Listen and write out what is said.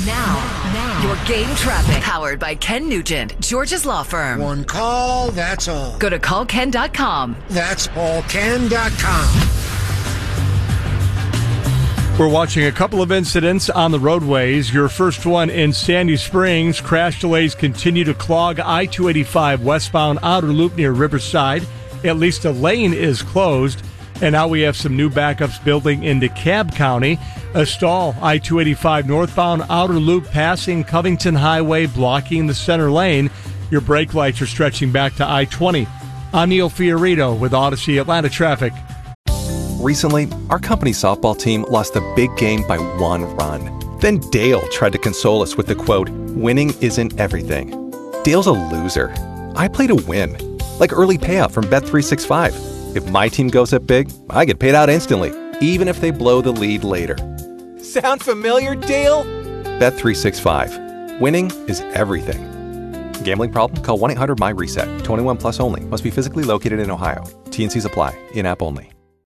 Now, your game traffic. Powered by Ken Nugent, George's Law Firm. One call, that's all. Go to callken.com. That's allken.com. We're watching a couple of incidents on the roadways. Your first one in Sandy Springs. Crash delays continue to clog I-285 westbound outer loop near Riverside. At least a lane is closed. And now we have some new backups building into Cobb County. A stall, I-285 northbound outer loop passing Covington Highway, blocking the center lane. Your brake lights are stretching back to I-20. I'm Neil Fiorito with Odyssey Atlanta Traffic. Recently, our company softball team lost a big game by 1 run. Then Dale tried to console us with the quote, "Winning isn't everything." Dale's a loser. I play to win, like early payout from Bet365. If my team goes up big, I get paid out instantly, even if they blow the lead later. Sound familiar, Dale? Bet365. Winning is everything. Gambling problem? Call 1-800-MY-RESET. 21 plus only. Must be physically located in Ohio. T&Cs apply. In-app only.